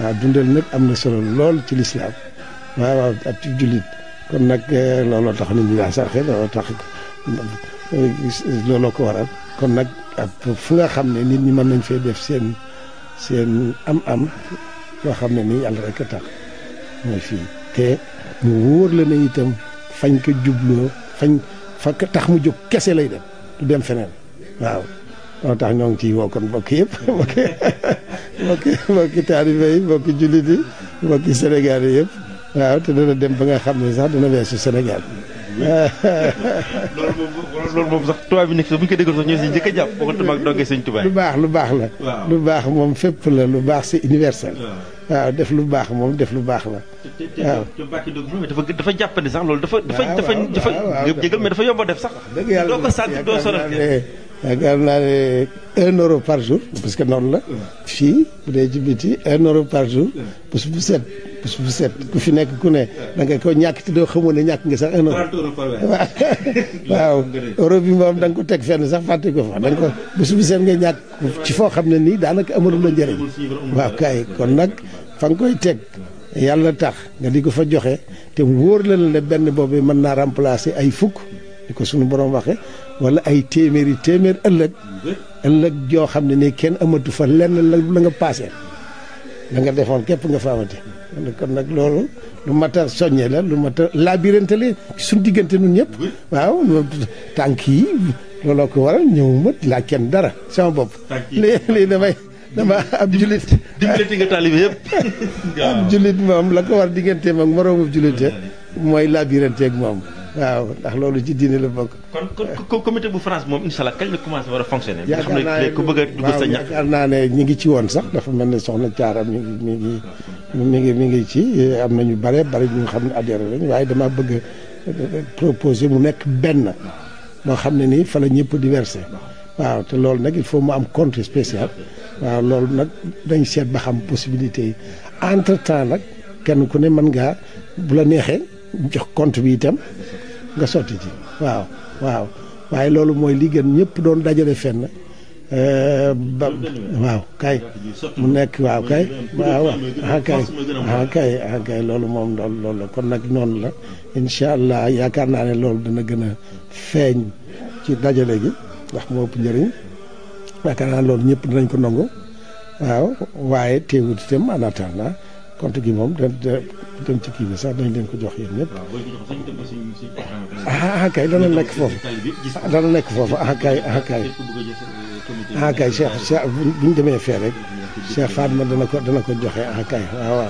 waaw dundal nag am na solo lool ci lislaam waaw ak ci jullit kon nag looloo tax nit ñi daa sarxe looloo tax looloo ko waral kon nag ak fu nga xam ne nit ñi mën nañ fee def seen am-am yoo xam ne nii yàlla rek a tax mooy fii te mu wóor la ne itam fañ ko jubloo fa tax mu jóg kese lay dem du dem feneen waaw moo tax ñoo ngi ciy woo kon mbokk yëpp mbokki taalibe yi mbokki jullit yi mbokki Sénégal yi yëpp waaw te dana dem ba nga xam ne sax dana weesu Sénégal loolu moom sax tubaab bi nekk bu ñu ko déggoon sax ñoo si njëkk a jàpp boo ko ak dongee sëñ tubaab lu baax la lu baax moom fépp la lu baax c'est universel waaw def lu baax moom def lu baax la waaw te Mbacke Ndiob dafa jàppandi sax loolu dafa jégal mais dafa yomb a def sax dëgg yàlla doo ko sant doo sonal yaakaar naa ne 1 euro par jour parce que noonu la fii bu dee ci biti 1 euro par jour bés bu set ku fi nekk ku ne da nga ko ñàkk te doo xamoon ne ñàkk nga sax 1 euro waaw euro bi moom da nga ko teg fenn sax fàtte ko fa da nga ko bés bu set nga ñàkk ci foo xam ne nii daanaka amatul la njëriñ waaw kay kon nag fa nga koy teg yàlla tax nga di ko fa joxe te wóor la ne benn boobu mën naa remplacer ay fukk di ko suñu borom waxe wala ay téeméer ëllëg joo xam ne nii kenn amatu fa lenn la nga paase la nga defoon képp nga fa amati kon nag loolu lu mat a soññe la lu mat a labirante la ci suñu diggante nun ñëpp waaw tànk yi looloo ko waral ñëwuma laa kenn dara sama bopp lii dama ab jullit diggante nga taalibe yëpp ab jullit moom la ko war digganteem ak moroomu jullite mooy labirante ak moom waaw ndax loolu ci diine la bokk. kon comité bu France moom incha allah kañ la commencé war a fonctionner. nga xam ne ku bëgg a dugg sa ñax yaakaar naa ne ñi ngi ci woon sax dafa mel ne soxna Thiara mi ngi ci am na ñu bari ñu xam ne adhéré lañ waaye dama bëgg proposer mu nekk benn moo xam ne nii fa la ñëpp di verser waaw te loolu nag il faut mu am compte spécial waaw loolu nag dañ seet ba xam possibilité yi entre temps nag kenn ku ne mën ngaa bu la neexee jox compte bi itam nga sotti ci waaw waaye loolu mooy li gën ñëpp doon dajale fenn waaw kay mu nekk waaw kay kay loolu moom loolu la kon nag noonu la incha allah yaakaar naa ne loolu dana gën a feeñ ci dajale gi ndax moo ëpp njëriñ yaakaar naa loolu ñëpp dinañ ko nangu waaw waaye teewut itam en attendant compte gi moom dem ci kii bi sax dañ leen ko jox yéen ñëpp kay dana nekk foofu kay Cheikh bu ñu demee fee rek Cheikh Fatma dana ko joxe kay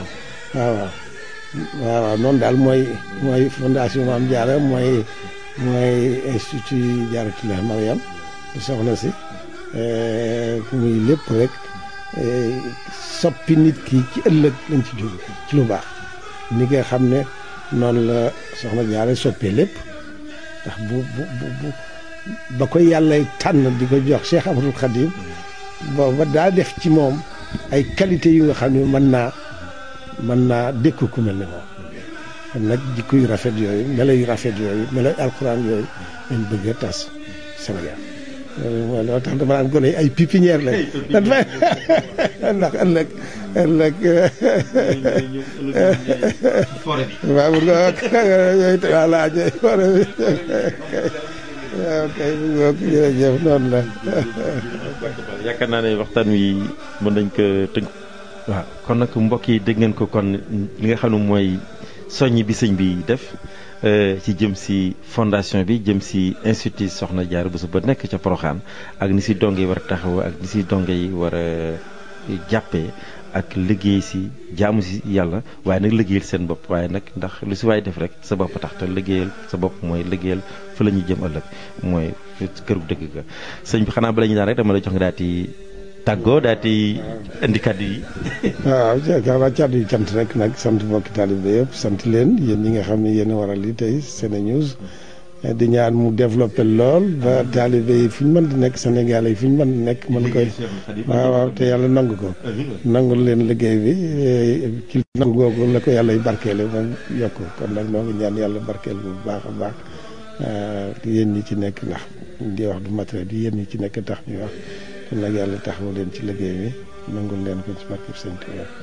waaw noonu daal mooy fondation Mame Diarra mooy institut Diarratoulah Mariam di soxna si muy lépp rek soppi nit ki ci ëllëg lañ ci jóg ci lu baax ni nga xam ne noonu la soxna Diarra soppee lépp ndax bu ba ko yàlla tànn di ko jox Cheikh Ahmadul Khadim booba daa def ci moom ay qualité yu nga xam ne mën naa dékku ku mel ne moom kon nag jikko yu rafet yooyu melo yu rafet yooyu melo alxuraan yooyu lañ bëgg a tas Sénégal mooy loo tax dama naan gone ay pépinière lañ ndax ëllëg waaw bu nga yooyu voilà forêt bi waaw kay bu nga jërëjëf noonu la yaakaar naa ne waxtaan wi mën nañ ko tënk waaw kon nag mbokk yi dégg ngeen ko kon li nga xam ne mooy soññ bi sëñ bi def ci jëm si fondation bi jëm si institut Soxna Diarra Bousso ba nekk ca Porokhane ak ni si donge yi war a taxaw ak ni si donge yi war a jàppee ak liggéey si jaamu si yàlla waaye nag liggéeyal seen bopp waaye nag ndax lu si waay def rek sa bopp tax te liggéeyal sa bopp mooy liggéeyal fa la ñuy jëm ëllëg mooy këru dëgg ga sëñ bi xanaa bala ñu daan rek dama lay jox nga daal di tàggoo daal di indi kàddu yi. waaw jërëjëf kàddu yi cant rek nag sant mbokki taalibe yëpp sant leen yéen ñi nga xam ne yéen a waral li tey SeneNews di ñaan mu développé lool ba taalibe yi fu ñu mën di nekk Sénégal yi fu ñu mën di nekk mën koy waaw te yàlla nangu ko nangul leen liggéey bi ci nangu googu la ko yàlla barkeele moom yokk kon nag noo ngi ñaan yàlla barkeel bu baax a baax yéen ñi ci nekk ndax di wax du matériel di yéen ñi ci nekk tax ñuy wax kon nag yàlla taxawu leen ci liggéey bi nangul leen ko ci barkeb Sëñ Tuubaa